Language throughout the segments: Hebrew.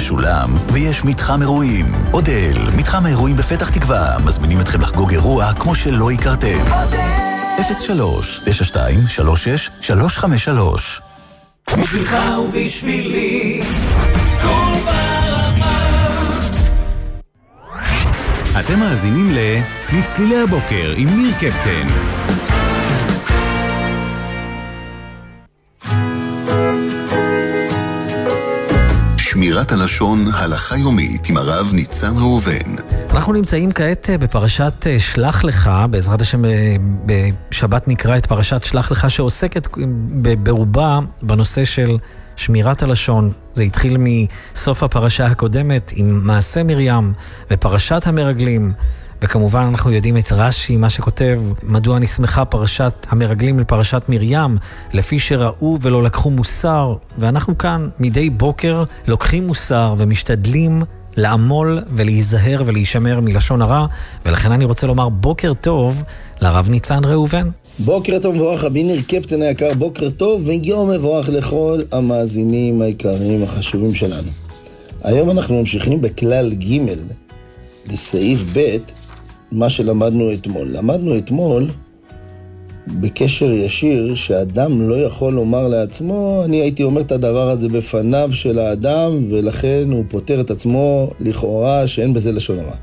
משולם, ויש מתחם אירועים. אודל, מתחם האירועים בפתח תקווה, מזמינים אתכם לחגוג אירוע כמו שלא הכרתם. 03-92-36-353. בשבילך ובשבילי כל ברמה. אתם מאזינים לצלילי הבוקר עם ניר קפטן. שמירת הלשון, הלכה יומית עם הרב ניצן ראובן. אנחנו נמצאים כעת בפרשת שלח לך, בעזרת השם בשבת נקרא את פרשת שלח לך, שעוסקת ברובה בנושא של שמירת הלשון. זה התחיל מסוף הפרשה הקודמת עם מעשה מרים ופרשת המרגלים, וכמובן אנחנו יודעים את רש"י, מה שכותב, מדוע נסמכה פרשת המרגלים לפרשת מרים, לפי שראו ולא לקחו מוסר. ואנחנו כאן מדי בוקר לוקחים מוסר ומשתדלים לעמול ולהיזהר ולהישמר מלשון הרע, ולכן אני רוצה לומר בוקר טוב לרב ניצן ראובן. בוקר טוב מבורך רבי ניר קפטן היקר, בוקר טוב ויום מבורך לכל המאזינים היקרים החשובים שלנו. היום אנחנו ממשיכים בכלל ג' בסעיף ב' מה שלמדנו אתמול. למדנו אתמול בקשר ישיר שאדם לא יכול לומר לעצמו, אני הייתי אומר את הדבר הזה בפניו של האדם, ולכן הוא פותר את עצמו לכאורה שאין בזה לשון הרע.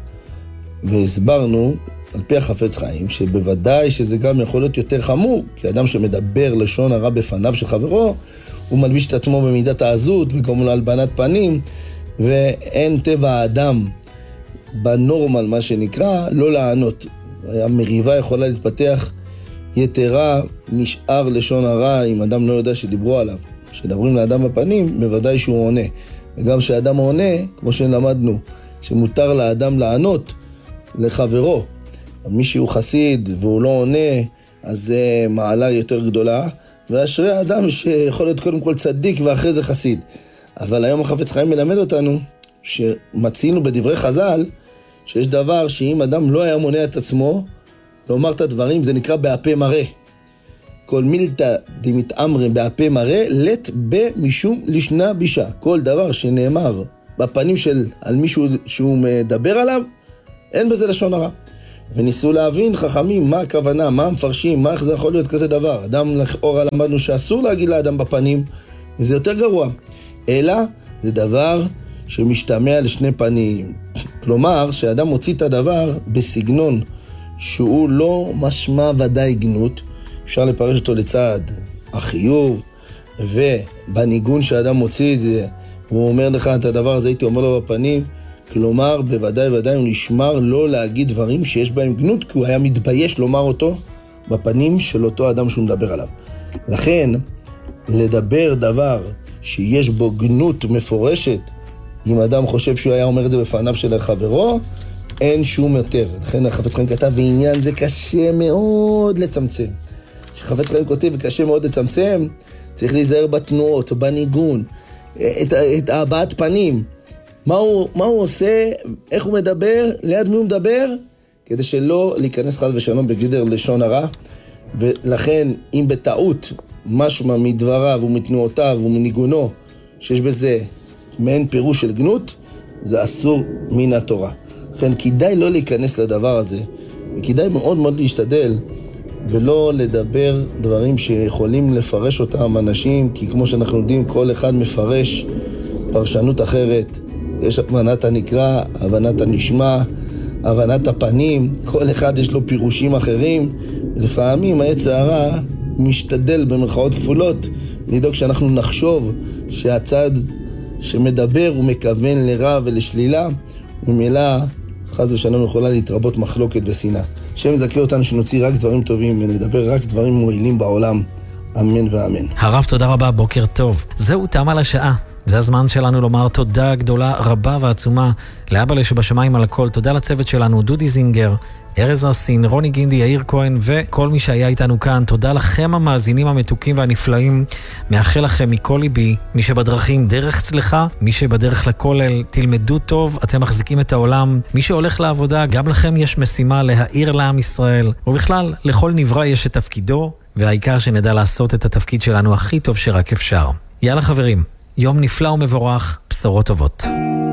והסברנו על פי החפץ חיים שבוודאי שזה גם יכול להיות יותר חמור, כי אדם שמדבר לשון הרע בפניו של חברו, הוא מלביש את עצמו במידת העזות וגם להלבנת פנים, ואין טבע האדם בנורמל מה שנקרא לא לענות. המריבה יכולה להתפתח יתרה משאר לשון הרע אם אדם לא יודע שדיברו עליו. כשדברים לאדם בפנים בוודאי שהוא עונה, וגם כשאדם עונה כמו שלמדנו שמותר לאדם לענות לחברו. מי שהוא חסיד והוא לא עונה אז זה מעלה יותר גדולה, ואשרי האדם שיכול להיות קודם כל צדיק ואחרי זה חסיד. אבל היום החפץ חיים מלמד אותנו שמצינו בדברי חז"ל שיש דבר שאם אדם לא היה מונע את עצמו לומר את הדברים, זה נקרא בהפה מראה. כל מילתא דמתאמרי בהפה מראה, לת במשום לשנה בישה. כל דבר שנאמר בפנים על מישהו שהוא מדבר עליו, אין בזה לשון הרע. וניסו להבין חכמים מה הכוונה, מה המפרשים, איך זה יכול להיות כזה דבר. אדם לכאורה למדנו שאסור להגיד לאדם בפנים, וזה יותר גרוע. אלא זה דבר שמשתמע לשני פנים. כלומר, שאדם מוציא את הדבר בסגנון שהוא לא משמע ודאי גנות, אפשר לפרש אותו לצד החיוב, ובניגון שאדם מוציא את זה, הוא אומר לך את הדבר הזה, הייתי אומר לו בפנים, כלומר, בוודאי ודאי הוא נשמר לא להגיד דברים שיש בהם גנות, כי הוא היה מתבייש לומר אותו בפנים של אותו אדם שהוא מדבר עליו. לכן, לדבר דבר שיש בו גנות מפורשת, אם אדם חושב שהוא היה אומר את זה בפניו של חברו, אין שום יותר. לכן החפץ חיים כתב, ועניין זה קשה מאוד לצמצם. כשחפץ חיים כותב וקשה מאוד לצמצם, צריך להיזהר בתנועות, בניגון, את הבעת פנים. מה הוא עושה, איך הוא מדבר, ליד מי הוא מדבר, כדי שלא להיכנס חד ושלום בגדר לשון הרע. ולכן, אם בטעות משמע מדבריו ומתנועותיו ומניגונו, שיש בזה מעין פירוש של גנות, זה אסור מן התורה. לכן כדאי לא להיכנס לדבר הזה, וכדאי מאוד מאוד להשתדל, ולא לדבר דברים שיכולים לפרש אותם אנשים, כי כמו שאנחנו יודעים, כל אחד מפרש פרשנות אחרת. יש הבנת הנקרא, הבנת הנשמע, הבנת הפנים, כל אחד יש לו פירושים אחרים, ולפעמים היצר הרע משתדל במרכאות כפולות, לדאוג שאנחנו נחשוב שהצד שמדבר הוא מכוון לרע ולשלילה, וממילא חס ושלום יכולה להתרבות מחלוקת ושנאה. השם יזכה אותנו שנוציא רק דברים טובים ונדבר רק דברים מועילים בעולם. אמן ואמן. הרב, תודה רבה, בוקר טוב. זהו, תם על השעה. זה הזמן שלנו לומר תודה גדולה, רבה ועצומה לאבא שבשמיים על הכל. תודה לצוות שלנו, דודי זינגר, ארז רסין, רוני גינדי, יאיר כהן וכל מי שהיה איתנו כאן. תודה לכם המאזינים המתוקים והנפלאים. מאחל לכם מכל ליבי, מי שבדרכים דרך צלחה, מי שבדרך לכולל תלמדו טוב, אתם מחזיקים את העולם. מי שהולך לעבודה, גם לכם יש משימה להאיר לעם ישראל, ובכלל לכל נברא יש את תפקידו, והעיקר שנדע לעשות את התפקיד שלנו הכי טוב שרק אפשר. יאללה חברים, יום נפלא ומבורך, בשורות טובות.